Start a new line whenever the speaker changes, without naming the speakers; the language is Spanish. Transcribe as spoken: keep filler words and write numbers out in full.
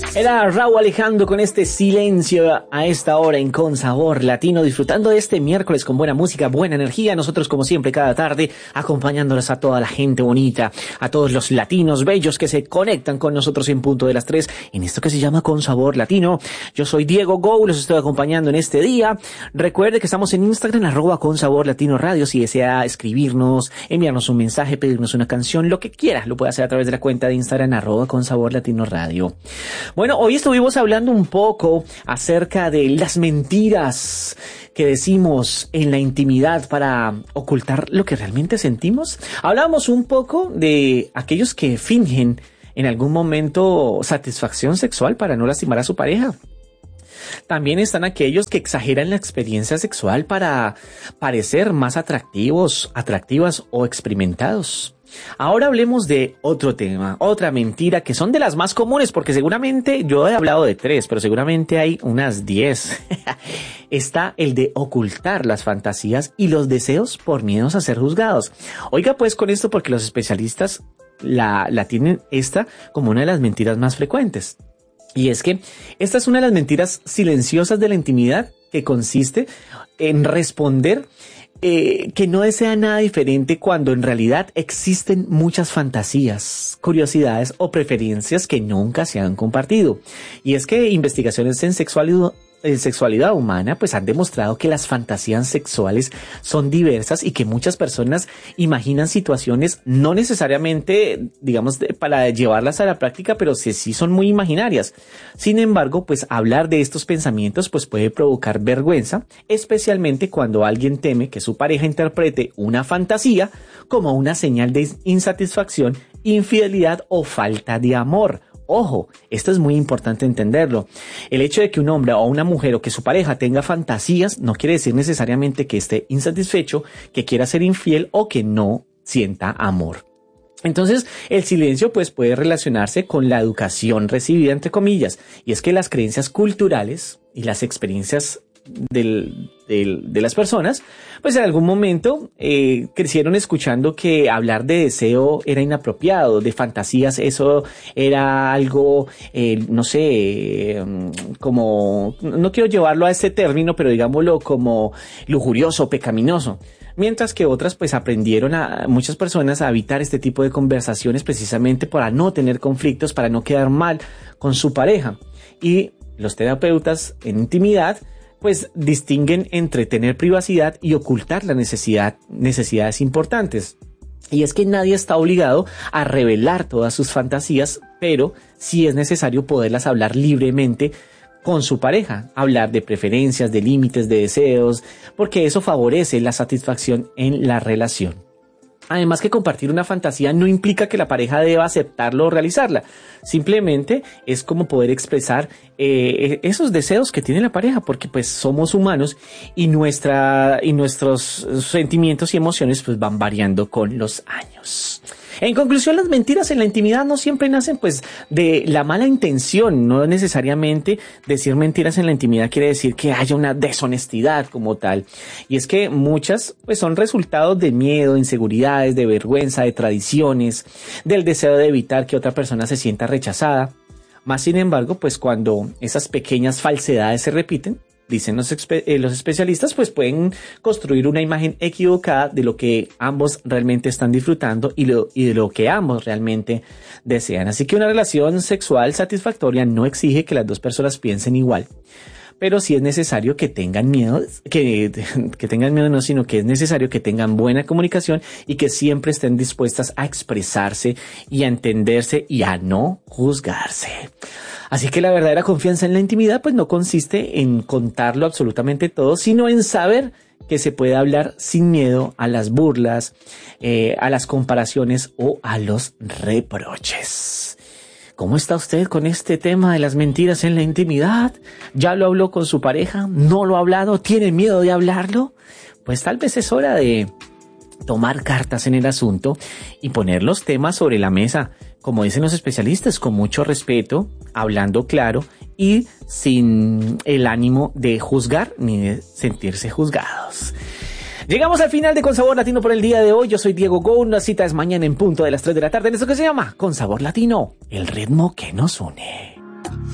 Era Rauw Alejandro con este Silencio a esta hora en Con Sabor Latino, disfrutando de este miércoles con buena música, buena energía. Nosotros, como siempre, cada tarde, acompañándolos a toda la gente bonita, a todos los latinos bellos que se conectan con nosotros en punto de las tres, en esto que se llama Con Sabor Latino. Yo soy Diego Go, los estoy acompañando en este día. Recuerde que estamos en Instagram, arroba Con Sabor Latino Radio. Si desea escribirnos, enviarnos un mensaje, pedirnos una canción, lo que quiera, lo puede hacer a través de la cuenta de Instagram, arroba Con Sabor Latino Radio. Bueno, hoy estuvimos hablando un poco acerca de las mentiras que decimos en la intimidad para ocultar lo que realmente sentimos. Hablamos un poco de aquellos que fingen en algún momento satisfacción sexual para no lastimar a su pareja. También están aquellos que exageran la experiencia sexual para parecer más atractivos, atractivas o experimentados. Ahora hablemos de otro tema, otra mentira que son de las más comunes, porque seguramente yo he hablado de tres, pero seguramente hay unas diez. Está el de ocultar las fantasías y los deseos por miedos a ser juzgados. Oiga pues con esto, porque los especialistas la, la tienen esta como una de las mentiras más frecuentes. Y es que esta es una de las mentiras silenciosas de la intimidad, que consiste en responder Eh, que no desea nada diferente cuando en realidad existen muchas fantasías, curiosidades o preferencias que nunca se han compartido. Y es que investigaciones en sexualidad, en sexualidad humana pues han demostrado que las fantasías sexuales son diversas y que muchas personas imaginan situaciones no necesariamente, digamos, de, para llevarlas a la práctica, pero sí, sí son muy imaginarias. Sin embargo, pues hablar de estos pensamientos pues puede provocar vergüenza, especialmente cuando alguien teme que su pareja interprete una fantasía como una señal de insatisfacción, infidelidad o falta de amor. Ojo, esto es muy importante entenderlo. El hecho de que un hombre o una mujer o que su pareja tenga fantasías no quiere decir necesariamente que esté insatisfecho, que quiera ser infiel o que no sienta amor. Entonces, el silencio pues puede relacionarse con la educación recibida, entre comillas, y es que las creencias culturales y las experiencias del, del, de las personas, pues en algún momento eh, crecieron escuchando que hablar de deseo era inapropiado, de fantasías eso era algo, eh, no sé, eh, como, no quiero llevarlo a este término, pero digámoslo como lujurioso, pecaminoso. Mientras que otras pues aprendieron a muchas personas a evitar este tipo de conversaciones precisamente para no tener conflictos, para no quedar mal con su pareja. Y los terapeutas en intimidad pues distinguen entre tener privacidad y ocultar la necesidad, necesidades importantes. Y es que nadie está obligado a revelar todas sus fantasías, pero sí es necesario poderlas hablar libremente con su pareja, hablar de preferencias, de límites, de deseos, porque eso favorece la satisfacción en la relación. Además que compartir una fantasía no implica que la pareja deba aceptarlo o realizarla. Simplemente es como poder expresar eh, esos deseos que tiene la pareja, porque pues somos humanos y, nuestra, y nuestros sentimientos y emociones pues van variando con los años. En conclusión, las mentiras en la intimidad no siempre nacen pues de la mala intención. No necesariamente decir mentiras en la intimidad quiere decir que haya una deshonestidad como tal. Y es que muchas pues son resultados de miedo, inseguridades, de vergüenza, de tradiciones, del deseo de evitar que otra persona se sienta rechazada. Más sin embargo, pues cuando esas pequeñas falsedades se repiten, dicen los, espe- eh, los especialistas, pues pueden construir una imagen equivocada de lo que ambos realmente están disfrutando y, lo, y de lo que ambos realmente desean. Así que una relación sexual satisfactoria no exige que las dos personas piensen igual, pero sí es necesario que tengan miedo, que, que tengan miedo no, sino que es necesario que tengan buena comunicación y que siempre estén dispuestas a expresarse y a entenderse y a no juzgarse. Así que la verdadera confianza en la intimidad pues no consiste en contarlo absolutamente todo, sino en saber que se puede hablar sin miedo a las burlas, eh, a las comparaciones o a los reproches. ¿Cómo está usted con este tema de las mentiras en la intimidad? ¿Ya lo habló con su pareja? ¿No lo ha hablado? ¿Tiene miedo de hablarlo? Pues tal vez es hora de tomar cartas en el asunto y poner los temas sobre la mesa, como dicen los especialistas, con mucho respeto, hablando claro y sin el ánimo de juzgar ni de sentirse juzgados. Llegamos al final de Con Sabor Latino por el día de hoy. Yo soy Diego Go. La cita es mañana en punto de las tres de la tarde en esto que se llama Con Sabor Latino, el ritmo que nos une.